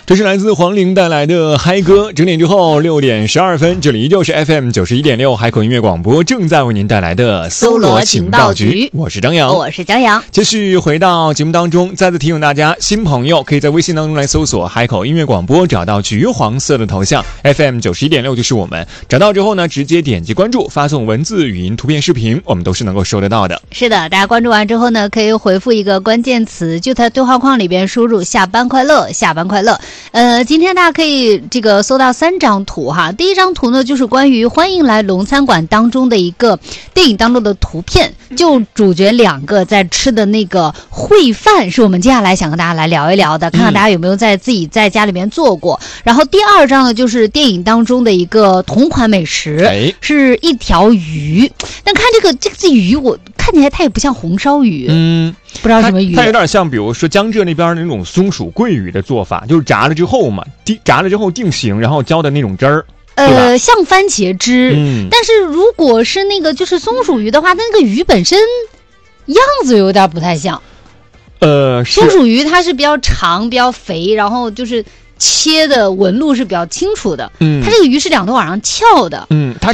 这是来自黄龄带来的嗨歌。整点之后6点12分，这里依旧是 FM 91.6海口音乐广播，正在为您带来的搜罗情报局。我是张扬， 我是江阳。 继续回到节目当中，再次提醒大家，新朋友可以在微信当中来搜索海口音乐广播，找到橘黄色的头像 FM 91.6就是我们。找到之后呢，直接点击关注，发送文字、语音、图片、视频，我们都是能够收得到的。 是的，大家关注完之后呢，可以回复一个关键词，就在对话框里边输入下班快乐，下班快乐。今天大家可以搜到3张图哈。第一张图呢，就是关于欢迎来龙餐馆当中的一个电影当中的图片，就主角2个在吃的那个烩饭，是我们接下来想跟大家来聊一聊的，看看大家有没有自己在家里面做过。然后第2张呢，就是电影当中的一个同款美食，是一条鱼。但看这个鱼，我看起来它也不像红烧鱼，不知道什么鱼， 它有点像比如说江浙那边的那种松鼠桂鱼的做法，就是炸了之后嘛，炸了之后定型，然后浇的那种汁儿。 像番茄汁，但是如果是那个就是松鼠鱼的话，那个鱼本身样子有点不太像。松鼠鱼它是比较长、比较肥，然后就是切的纹路是比较清楚的。它这个鱼是2头往上翘的。 它